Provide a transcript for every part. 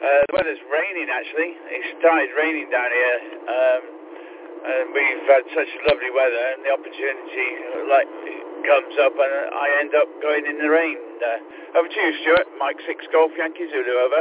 The weather's raining, actually. It started raining down here. And we've had such lovely weather, and the opportunity comes up, and I end up going in the rain. Over to you, Stuart. Mike 6 Golf Yankee Zulu, over.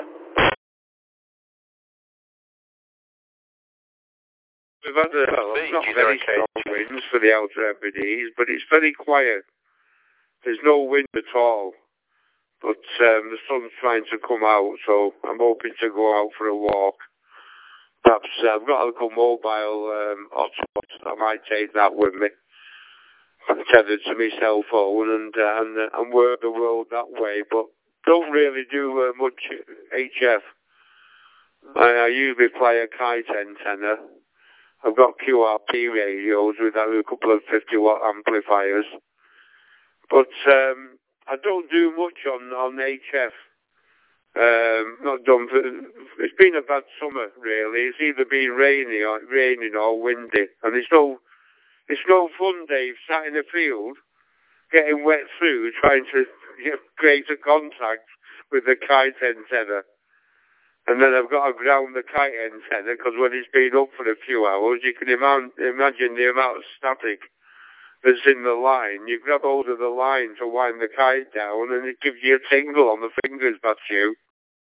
We've had not very strong winds for the Outer Hebrides, but it's very quiet. There's no wind at all. But the sun's trying to come out, so I'm hoping to go out for a walk. Perhaps I've got a little mobile hotspot. I might take that with me. I'm tethered to my cell phone and work the world that way. But don't really do much HF. I usually play a kite antenna. I've got QRP radios with a couple of 50-watt amplifiers. But I don't do much on HF. Not done for, it's been a bad summer, really. It's either been raining or windy. And it's no fun, Dave, sat in a field, getting wet through, trying to create a contact with the kite antenna. And then I've got to ground the kite antenna, because when it's been up for a few hours, you can imagine the amount of static that's in the line. You grab hold of the line to wind the kite down, and it gives you a tingle on the fingers, that's you.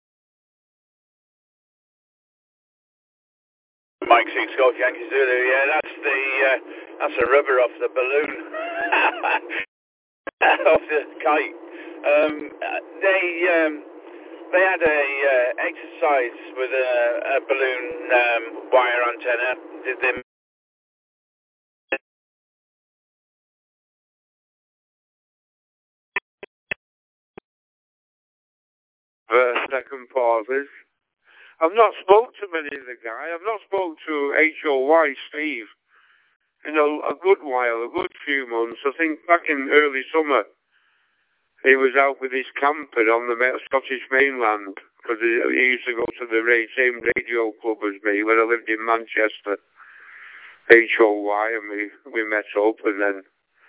Mike 6 Golf Yankee Zulu, yeah, that's a rubber off the balloon. Off the kite. They had a exercise with a balloon wire antenna. Did they? Second pauses. I've not spoke to many of the guy. I've not spoke to HOY Steve in a good while, a good few months. I think back in early summer, he was out with his camper on the Scottish mainland, because he used to go to the same radio club as me when I lived in Manchester, HOY, and we met up, and then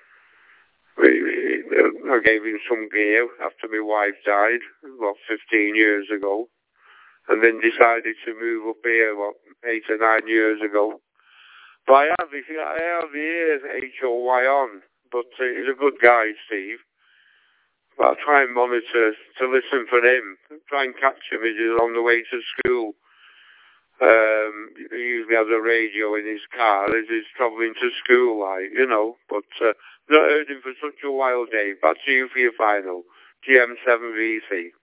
I gave him some gear after my wife died, 15 years ago, and then decided to move up here, 8 or 9 years ago. But I hardly hear HOY on, but he's a good guy, Steve. But I'll try and monitor to listen for him, try and catch him as he's on the way to school. He usually has a radio in his car as he's travelling to school, but not heard him for such a while, Dave. Back to you for your final. GM7VC.